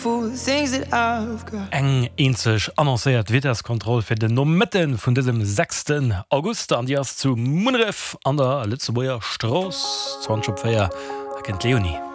Eng enzech annoncéiert Witterskontroll fir den Nomitten vun diesem 6. August an Dis zu Munref an der Lützeburger Stross 20 Leonie.